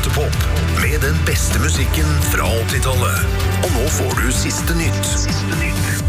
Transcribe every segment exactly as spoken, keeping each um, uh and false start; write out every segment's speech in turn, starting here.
Teaterpop med den beste musikken fra åttitallet. Og nå får du siste nytt. Siste nytt.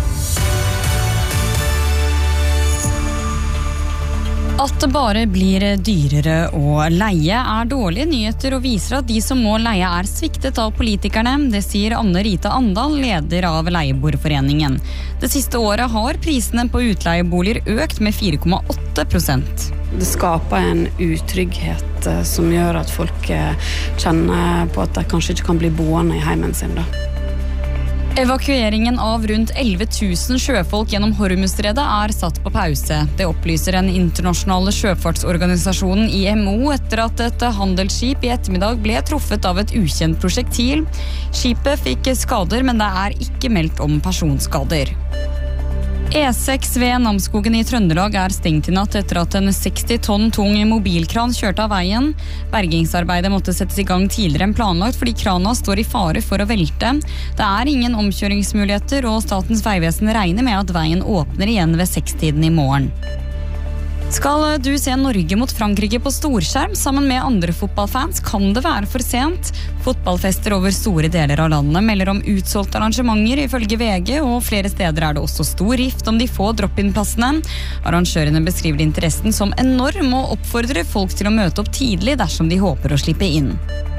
At det bare blir dyrere å leie er dårlige nyheter og viser at de som må leie er sviktet av politikerne. Det sier Anne Rita Andal, leder av Leieboerforeningen. Det siste året har prisene på utleieboliger økt med fire komma åtte prosent. Det skaper en utrygghet som gjør at folk kjenner på at de kanskje ikke kan bli boende i heimen sin da. Evakueringen av rundt elleve tusen sjøfolk gjennom Hormuzstredet er satt på pause. Det opplyser den internasjonale sjøfartsorganisasjonen I M O etter at et handelsskip I ettermiddag ble truffet av et ukjent prosjektil. Skipet fikk skader, men det er ikke meldt om personskader. E seks ved Namsskogen I Trøndelag er stengt I natt etter at en seksti tonn tung mobilkran kjørte av veien. Bergingsarbeidet måtte settes I gang tidligere enn planlagt fordi krana står I fare for å velte. Det er ingen omkjøringsmuligheter, og Statens vegvesen regner med at veien åpner igjen ved sekstiden I morgen. Skal du se Norge mot Frankrike på storskjerm sammen med andre fotballfans, kan det være for sent. Fotballfester over store deler av landet melder om utsolgte arrangementer ifølge VG, og flere steder er det også stor rift om de få drop-in-plassene. Arrangørene beskriver interessen som enorm og oppfordrer folk til å møte opp tidlig dersom de håper å slippe inn.